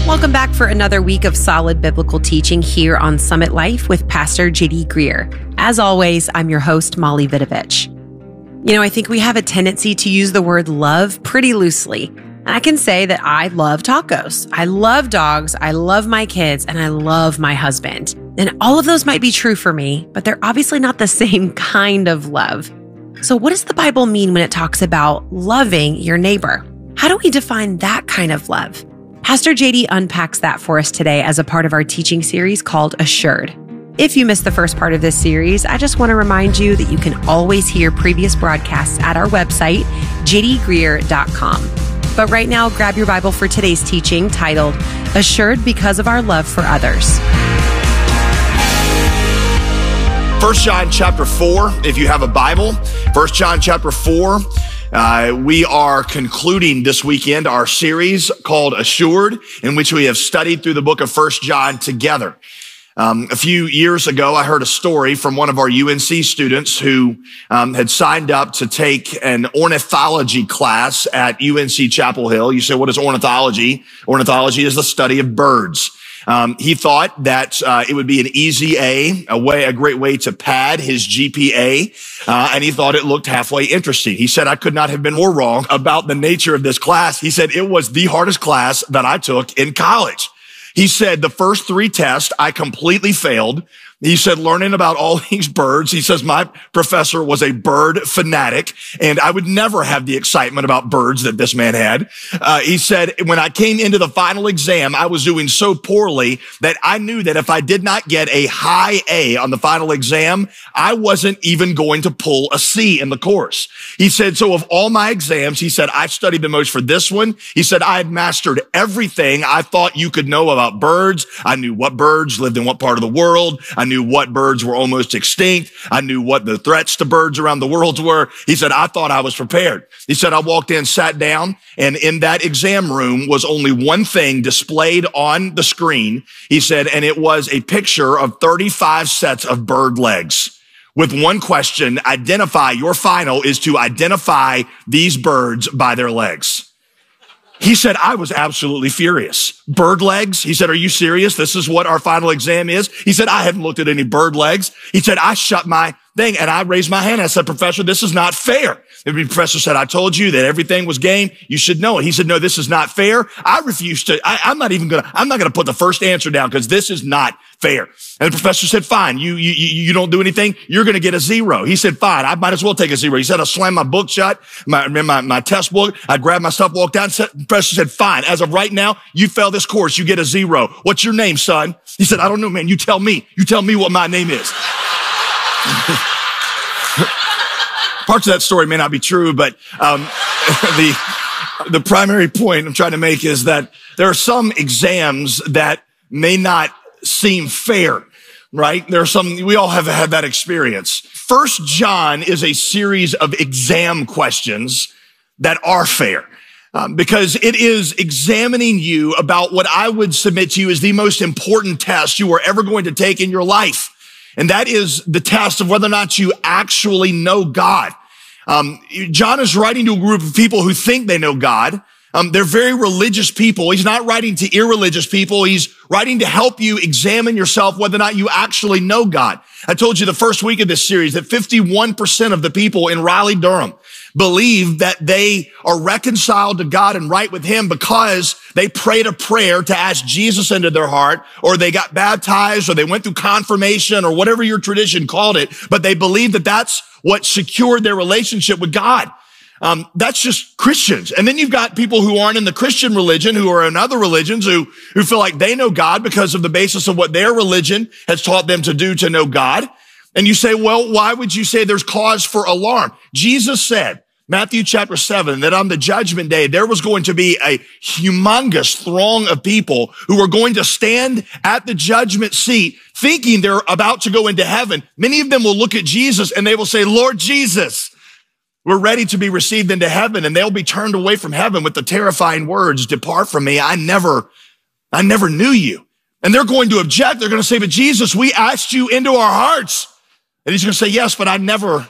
Welcome back for another week of solid biblical teaching here on Summit Life with Pastor J.D. Greer. As always, I'm your host, Molly Vidovich. You know, I think we have a tendency to use the word love pretty loosely. And I can say that I love tacos, I love dogs, I love my kids, and I love my husband. And all of those might be true for me, but they're obviously not the same kind of love. So what does the Bible mean when it talks about loving your neighbor? How do we define that kind of love? Pastor JD unpacks that for us today as a part of our teaching series called Assured. If you missed the first part of this series, I just want to remind you that you can always hear previous broadcasts at our website, jdgreer.com. But right now, grab your Bible for today's teaching titled Assured Because of Our Love for Others. 1 John chapter 4, if you have a Bible, 1 John chapter 4, we are concluding this weekend our series called Assured, in which we have studied through the book of 1 John together. A few years ago, I heard a story from one of our UNC students who had signed up to take an ornithology class at UNC Chapel Hill. You say, what is ornithology? Ornithology is the study of birds. He thought that it would be an easy a great way to pad his GPA, and he thought it looked halfway interesting. He said, I could not have been more wrong about the nature of this class. He said, it was the hardest class that I took in college. He said, the first 3 tests, I completely failed. He said, learning about all these birds. He says, my professor was a bird fanatic, and I would never have the excitement about birds that this man had. He said, when I came into the final exam, I was doing so poorly that I knew that if I did not get a high A on the final exam, I wasn't even going to pull a C in the course. He said, so of all my exams, he said, I studied the most for this one. He said, I had mastered everything I thought you could know about birds. I knew what birds lived in what part of the world. I knew what birds were almost extinct. I knew what the threats to birds around the world were. He said, I thought I was prepared. He said, I walked in, sat down, and in that exam room was only one thing displayed on the screen. He said, and it was a picture of 35 sets of bird legs with one question: identify, your final is to identify these birds by their legs. He said, I was absolutely furious. Bird legs? He said, are you serious? This is what our final exam is? He said, I hadn't looked at any bird legs. He said, I shut my thing and I raised my hand. I said, Professor, this is not fair. The professor said, I told you that everything was game. You should know it. He said, no, this is not fair. I refuse to, I'm not going to put the first answer down because this is not fair. And the professor said, fine, you don't do anything. You're going to get a 0. He said, fine, I might as well take a 0. He said, I slammed my book shut, my test book. I grabbed my stuff, walked out. The professor said, fine, as of right now, you fail this course. You get a 0. What's your name, son? He said, I don't know, man. You tell me what my name is. Parts of that story may not be true, but the primary point I'm trying to make is that there are some exams that may not seem fair, right? There are some, we all have had that experience. 1 John is a series of exam questions that are fair. Because it is examining you about what I would submit to you is the most important test you are ever going to take in your life. And that is the test of whether or not you actually know God. John is writing to a group of people who think they know God. They're very religious people. He's not writing to irreligious people. He's writing to help you examine yourself whether or not you actually know God. I told you the first week of this series that 51% of the people in Raleigh-Durham believe that they are reconciled to God and right with Him because they prayed a prayer to ask Jesus into their heart, or they got baptized, or they went through confirmation, or whatever your tradition called it, but they believe that that's what secured their relationship with God. That's just Christians. And then you've got people who aren't in the Christian religion, who are in other religions, who feel like they know God because of the basis of what their religion has taught them to do to know God. And you say, well, why would you say there's cause for alarm? Jesus said, Matthew chapter 7, that on the judgment day, there was going to be a humongous throng of people who were going to stand at the judgment seat thinking they're about to go into heaven. Many of them will look at Jesus and they will say, Lord Jesus, we're ready to be received into heaven. And they'll be turned away from heaven with the terrifying words, depart from me. I never knew you. And they're going to object. They're going to say, but Jesus, we asked you into our hearts. And he's going to say, yes, but I never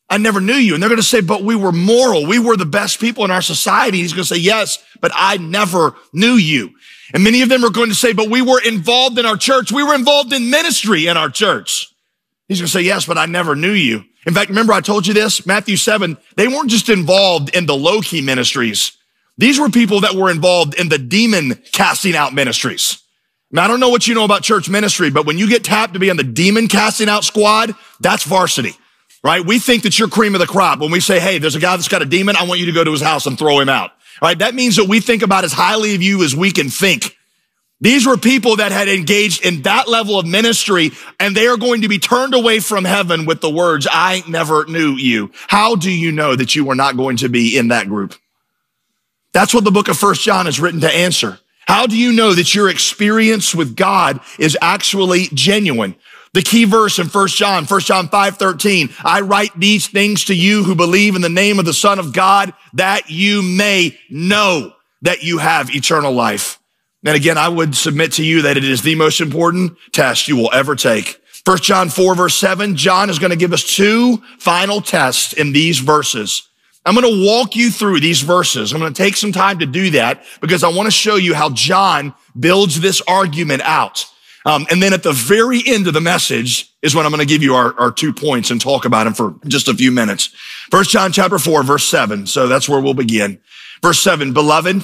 I never knew you. And they're going to say, but we were moral. We were the best people in our society. He's going to say, yes, but I never knew you. And many of them are going to say, but we were involved in our church. We were involved in ministry in our church. He's going to say, yes, but I never knew you. In fact, remember I told you this, Matthew 7, they weren't just involved in the low-key ministries. These were people that were involved in the demon casting out ministries. Now, I don't know what you know about church ministry, but when you get tapped to be on the demon casting out squad, that's varsity, right? We think that you're cream of the crop. When we say, hey, there's a guy that's got a demon, I want you to go to his house and throw him out, right? That means that we think about as highly of you as we can think. These were people that had engaged in that level of ministry, and they are going to be turned away from heaven with the words, I never knew you. How do you know that you were not going to be in that group? That's what the book of 1 John is written to answer. How do you know that your experience with God is actually genuine? The key verse in 1 John 5:13, I write these things to you who believe in the name of the Son of God, that you may know that you have eternal life. And again, I would submit to you that it is the most important test you will ever take. 1 John 4 verse 7, John is going to give us two final tests in these verses. I'm going to walk you through these verses. I'm going to take some time to do that because I want to show you how John builds this argument out. And then at the very end of the message is when I'm going to give you our 2 points and talk about them for just a few minutes. 1 John chapter 4 verse 7. So that's where we'll begin. Verse 7, beloved,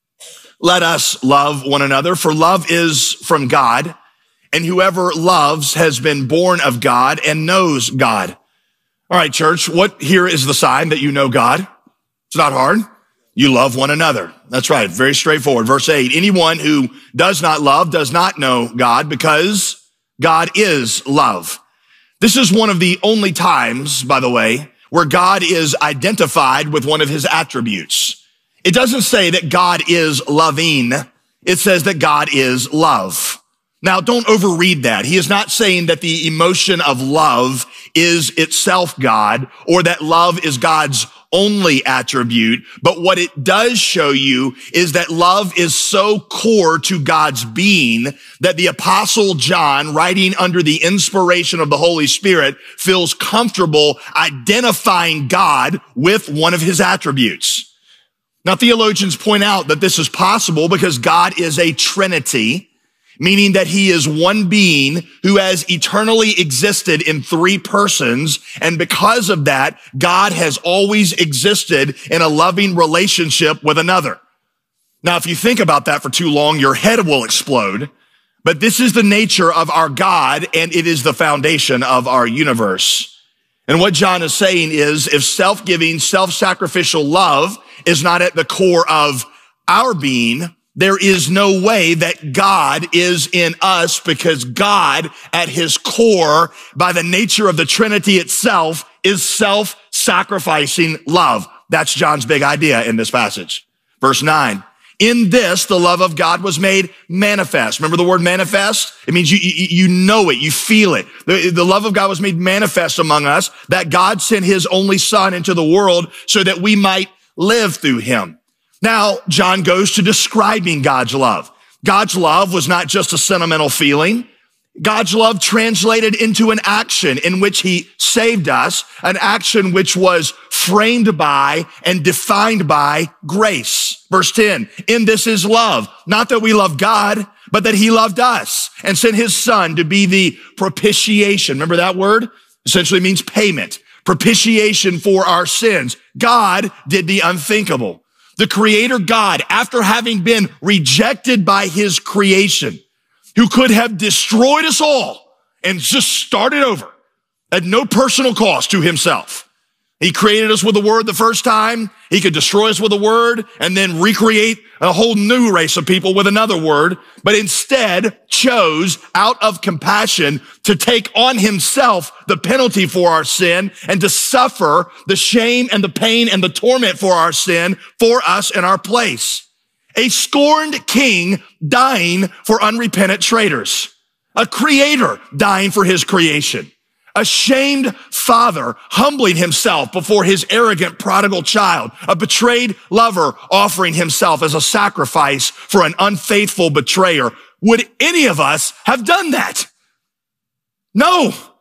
let us love one another, for love is from God, and whoever loves has been born of God and knows God. All right, church, what here is the sign that you know God? It's not hard. You love one another. That's right. Very straightforward. Verse 8, anyone who does not love does not know God because God is love. This is one of the only times, by the way, where God is identified with one of his attributes. It doesn't say that God is loving. It says that God is love. Now, don't overread that. He is not saying that the emotion of love is itself God or that love is God's only attribute. But what it does show you is that love is so core to God's being that the Apostle John, writing under the inspiration of the Holy Spirit, feels comfortable identifying God with one of his attributes. Now, theologians point out that this is possible because God is a Trinity, meaning that he is one being who has eternally existed in three persons. And because of that, God has always existed in a loving relationship with another. Now, if you think about that for too long, your head will explode. But this is the nature of our God, and it is the foundation of our universe. And what John is saying is, if self-giving, self-sacrificial love is not at the core of our being, there is no way that God is in us, because God at his core, by the nature of the Trinity itself, is self-sacrificing love. That's John's big idea in this passage. Verse 9, in this, the love of God was made manifest. Remember the word manifest? It means you know it, you feel it. The love of God was made manifest among us, that God sent his only son into the world so that we might live through him. Now, John goes to describing God's love. God's love was not just a sentimental feeling. God's love translated into an action in which he saved us, an action which was framed by and defined by grace. Verse 10, in this is love, not that we love God, but that he loved us and sent his son to be the propitiation. Remember that word? Essentially means payment, propitiation for our sins. God did the unthinkable. The creator God, after having been rejected by his creation, who could have destroyed us all and just started over at no personal cost to himself. He created us with a word the first time. He could destroy us with a word and then recreate a whole new race of people with another word, but instead chose out of compassion to take on himself the penalty for our sin and to suffer the shame and the pain and the torment for our sin for us in our place. A scorned king dying for unrepentant traitors. A creator dying for his creation. A shamed father humbling himself before his arrogant prodigal child. A betrayed lover offering himself as a sacrifice for an unfaithful betrayer. Would any of us have done that? No.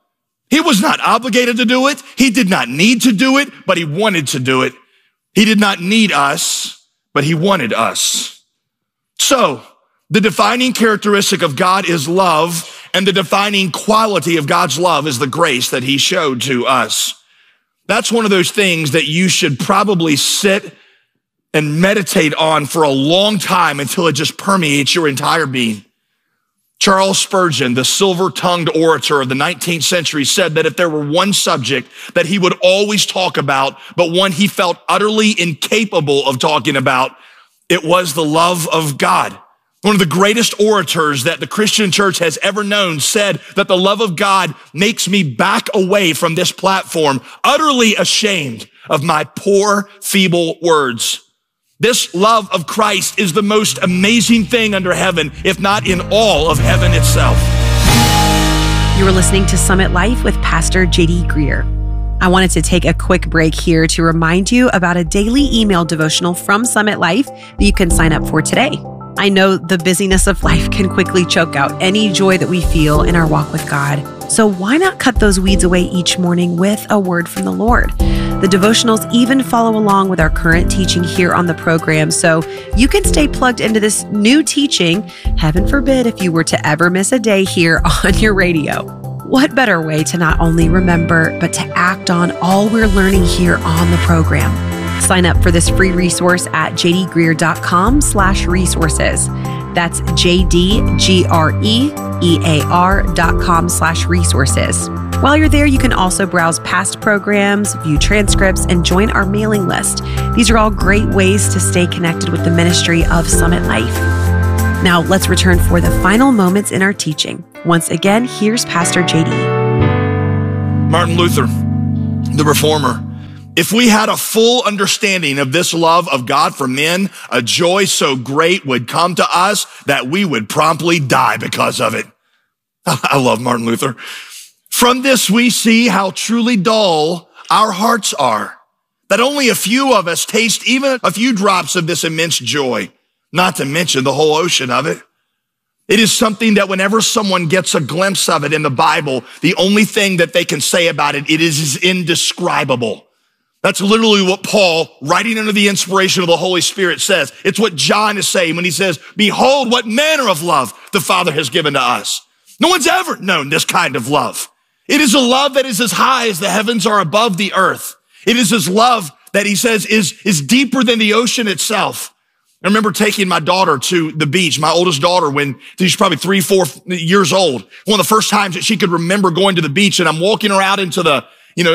He was not obligated to do it. He did not need to do it, but he wanted to do it. He did not need us, but he wanted us. So the defining characteristic of God is love, and the defining quality of God's love is the grace that he showed to us. That's one of those things that you should probably sit and meditate on for a long time until it just permeates your entire being. Charles Spurgeon, the silver-tongued orator of the 19th century, said that if there were one subject that he would always talk about, but one he felt utterly incapable of talking about, it was the love of God. One of the greatest orators that the Christian church has ever known said that the love of God makes me back away from this platform, utterly ashamed of my poor, feeble words. This love of Christ is the most amazing thing under heaven, if not in all of heaven itself. You are listening to Summit Life with Pastor JD Greear. I wanted to take a quick break here to remind you about a daily email devotional from Summit Life that you can sign up for today. I know the busyness of life can quickly choke out any joy that we feel in our walk with God. So why not cut those weeds away each morning with a word from the Lord? The devotionals even follow along with our current teaching here on the program, so you can stay plugged into this new teaching, heaven forbid if you were to ever miss a day here on your radio. What better way to not only remember, but to act on all we're learning here on the program? Sign up for this free resource at jdgreear.com/resources. That's jdgreear.com/resources. While you're there, you can also browse past programs, view transcripts, and join our mailing list. These are all great ways to stay connected with the ministry of Summit Life. Now, let's return for the final moments in our teaching. Once again, here's Pastor JD. Martin Luther, the reformer. If we had a full understanding of this love of God for men, a joy so great would come to us that we would promptly die because of it. I love Martin Luther. From this, we see how truly dull our hearts are, that only a few of us taste even a few drops of this immense joy, not to mention the whole ocean of it. It is something that whenever someone gets a glimpse of it in the Bible, the only thing that they can say about it, it is indescribable. That's literally what Paul, writing under the inspiration of the Holy Spirit, says. It's what John is saying when he says, behold, what manner of love the Father has given to us. No one's ever known this kind of love. It is a love that is as high as the heavens are above the earth. It is his love that he says is deeper than the ocean itself. I remember taking my daughter to the beach, my oldest daughter, when she's probably 3-4 years old. One of the first times that she could remember going to the beach, and I'm walking her out into the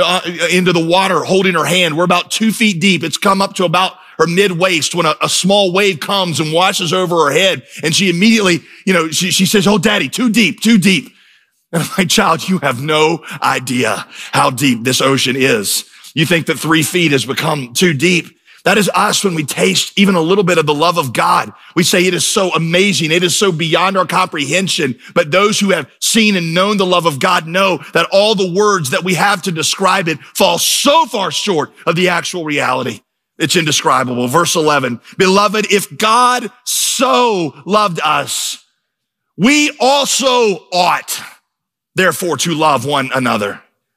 water, holding her hand. We're about 2 feet deep. It's come up to about her mid-waist when a small wave comes and washes over her head. And she immediately, she says, "Oh, Daddy, too deep, too deep." And I'm like, "Child, you have no idea how deep this ocean is. You think that 3 feet has become too deep." That is us when we taste even a little bit of the love of God. We say it is so amazing. It is so beyond our comprehension. But those who have seen and known the love of God know that all the words that we have to describe it fall so far short of the actual reality. It's indescribable. Verse 11, beloved, if God so loved us, we also ought, therefore, to love one another.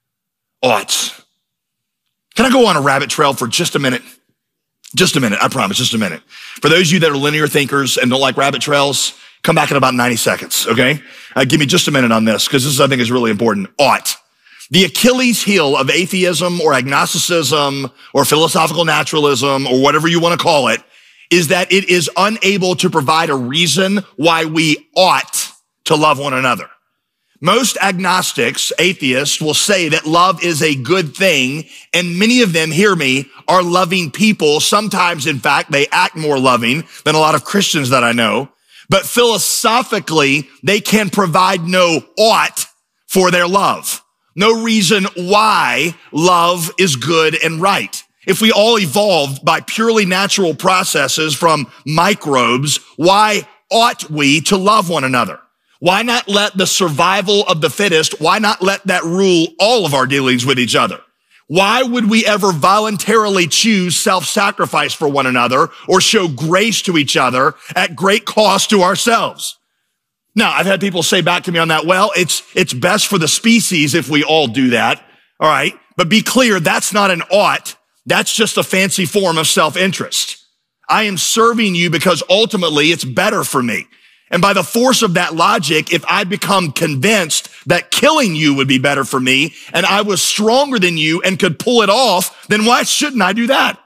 Ought. Can I go on a rabbit trail for just a minute? Just a minute, I promise, just a minute. For those of you that are linear thinkers and don't like rabbit trails, come back in about 90 seconds, okay? Give me just a minute on this, because this, I think, is really important. Ought. The Achilles heel of atheism or agnosticism or philosophical naturalism or whatever you want to call it is that it is unable to provide a reason why we ought to love one another. Most agnostics, atheists, will say that love is a good thing, and many of them, hear me, are loving people. Sometimes, in fact, they act more loving than a lot of Christians that I know. But philosophically, they can provide no ought for their love. No reason why love is good and right. If we all evolved by purely natural processes from microbes, why ought we to love one another? Why not let the survival of the fittest, why not let that rule all of our dealings with each other? Why would we ever voluntarily choose self-sacrifice for one another or show grace to each other at great cost to ourselves? Now, I've had people say back to me on that, well, it's best for the species if we all do that. All right. But be clear, that's not an ought. That's just a fancy form of self-interest. I am serving you because ultimately it's better for me. And by the force of that logic, if I become convinced that killing you would be better for me and I was stronger than you and could pull it off, then why shouldn't I do that?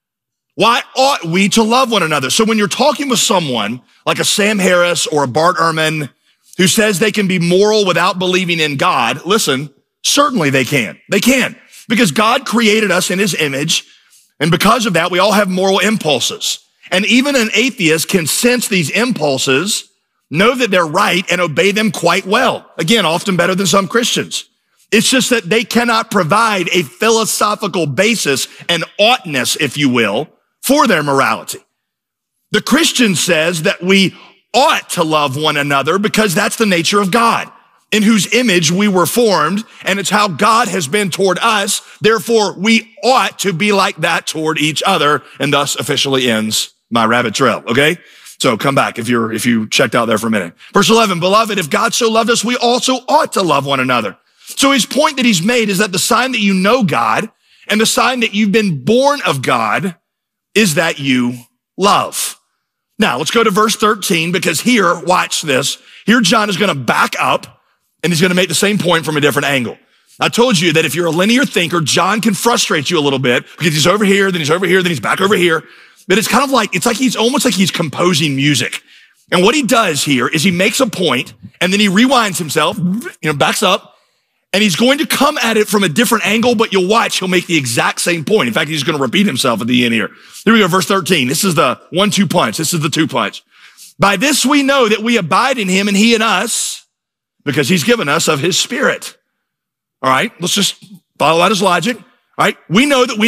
Why ought we to love one another? So when you're talking with someone like a Sam Harris or a Bart Ehrman who says they can be moral without believing in God, listen, certainly they can. They can. Because God created us in his image, and because of that, we all have moral impulses. And even an atheist can sense these impulses, know that they're right, and obey them quite well. Again, often better than some Christians. It's just that they cannot provide a philosophical basis, an oughtness, if you will, for their morality. The Christian says that we ought to love one another because that's the nature of God, in whose image we were formed, and it's how God has been toward us. Therefore, we ought to be like that toward each other, and thus officially ends my rabbit trail, okay? So come back if you checked out there for a minute. Verse 11, beloved, if God so loved us, we also ought to love one another. So his point that he's made is that the sign that you know God and the sign that you've been born of God is that you love. Now, let's go to verse 13, because here, watch this. Here, John is going to back up, and he's going to make the same point from a different angle. I told you that if you're a linear thinker, John can frustrate you a little bit because he's over here, then he's over here, then he's back over here. But it's kind of like, he's almost like he's composing music. And what he does here is he makes a point and then he rewinds himself, backs up, and he's going to come at it from a different angle, but you'll watch, he'll make the exact same point. In fact, he's going to repeat himself at the end here. Here we go, verse 13. This is the 1-2 punch. This is the 2 punch. By this we know that we abide in him and he in us, because he's given us of his Spirit. All right, let's just follow out his logic. All right, we know that we